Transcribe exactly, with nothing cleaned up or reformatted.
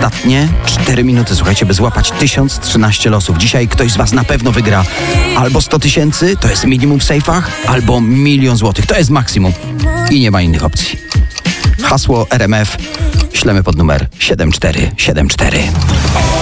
Ostatnie cztery minuty, słuchajcie, by złapać tysiąc trzynaście losów. Dzisiaj ktoś z was na pewno wygra albo sto tysięcy, to jest minimum w sejfach, albo milion złotych, to jest maksimum. I nie ma innych opcji. Hasło R M F ślemy pod numer siedem cztery siedem cztery.